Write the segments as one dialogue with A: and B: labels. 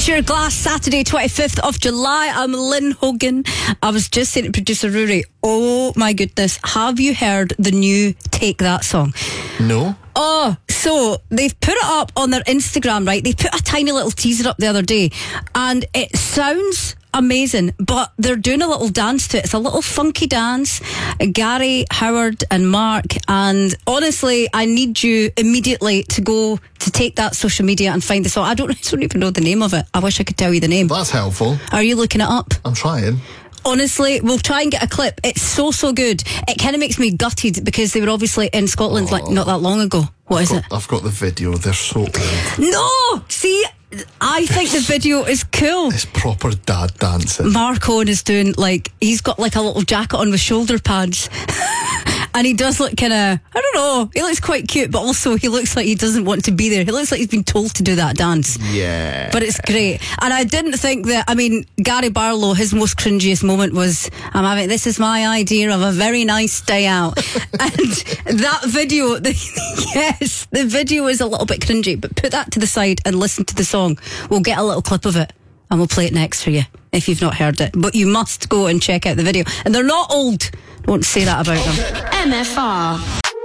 A: Future Glass, Saturday 25th of July. I'm Lynn Hogan. I was just saying to producer Rory, oh my goodness, have you heard the new Take That song?
B: No.
A: Oh, so they've put it up on their Instagram, right? They put a tiny little teaser up the other day and it sounds amazing, but they're doing a little dance to it. It's a little funky dance. Gary, Howard and Mark, and honestly, I need you immediately to go to Take That social media and find the song. I don't even know the name of it. I wish I could tell you the name.
B: That's helpful.
A: Are you looking it up?
B: I'm trying.
A: Honestly, we'll try and get a clip. It's so good. It kind of makes me gutted because they were obviously in Scotland like not that long ago. What is it?
B: I've got the video. They're so old.
A: No! See, I think the video is cool.
B: It's proper dad dancing.
A: Mark Owen is doing he's got like a little jacket on with shoulder pads. And he does look kind of, I don't know, he looks quite cute, but also he looks like he doesning want to be there. He looks like he's been told to do that dance.
B: Yeah.
A: But it's great. And I didn't think that, Gary Barlow, his most cringiest moment was, this is my idea of a very nice day out. And that video, yes, the video is a little bit cringy, but put that to the side and listen to the song. We'll get a little clip of it and we'll play it next for you if you've not heard it. But you must go and check out the video. And they're not old. Won't say that about them.
C: MFR.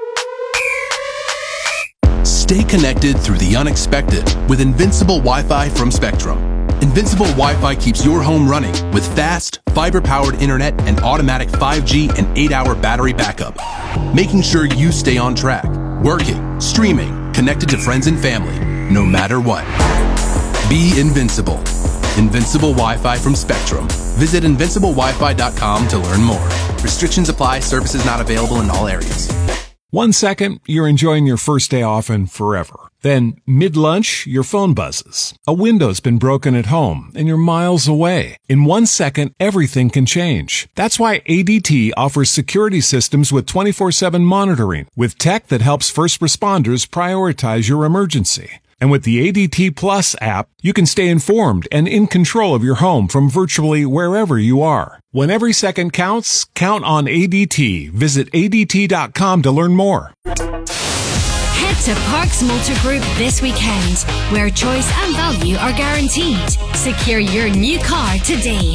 D: Stay connected through the unexpected with Invincible Wi-Fi from Spectrum. Invincible Wi-Fi keeps your home running with fast, fiber-powered internet and automatic 5G and 8-hour battery backup, making sure you stay on track, working, streaming, connected to friends and family, no matter what. Be invincible. Invincible Wi-Fi from Spectrum. Visit invinciblewifi.com to learn more. Restrictions apply. Services not available in all areas.
E: 1 second, you're enjoying your first day off and forever. Then, mid-lunch, your phone buzzes. A window's been broken at home, and you're miles away. In 1 second, everything can change. That's why ADT offers security systems with 24/7 monitoring, with tech that helps first responders prioritize your emergency. And with the ADT Plus app, you can stay informed and in control of your home from virtually wherever you are. When every second counts, count on ADT. Visit ADT.com to learn more.
C: Head to Parks Motor Group this weekend, where choice and value are guaranteed. Secure your new car today.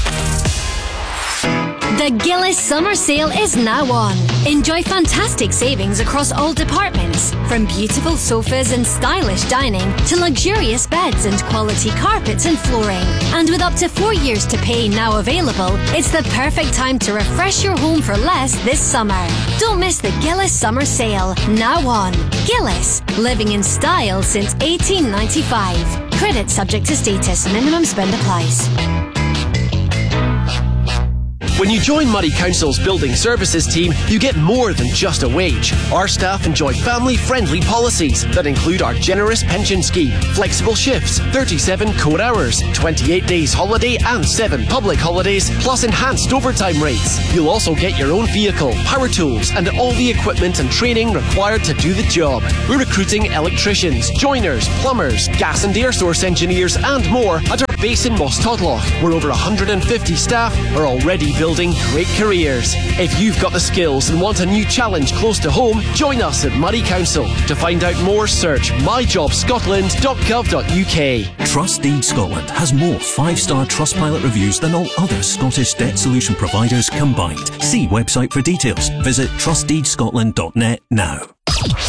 C: The Gillis Summer Sale is now on. Enjoy fantastic savings across all departments, from beautiful sofas and stylish dining to luxurious beds and quality carpets and flooring. And with up to 4 years to pay now available, it's the perfect time to refresh your home for less this summer. Don't miss the Gillis Summer Sale, now on. Gillis, living in style since 1895. Credit subject to status, minimum spend applies.
F: When you join Murray Council's Building Services team, you get more than just a wage. Our staff enjoy family-friendly policies that include our generous pension scheme, flexible shifts, 37 core hours, 28 days holiday and 7 public holidays, plus enhanced overtime rates. You'll also get your own vehicle, power tools and all the equipment and training required to do the job. We're recruiting electricians, joiners, plumbers, gas and air source engineers and more at our base in Moss Todloch, where over 150 staff are already building great careers. If you've got the skills and want a new challenge close to home, join us at Murray Council. To find out more, search myjobscotland.gov.uk.
G: Trustdeed Scotland has more 5-star Trustpilot reviews than all other Scottish debt solution providers combined. See website for details. Visit trustdeedscotland.net now.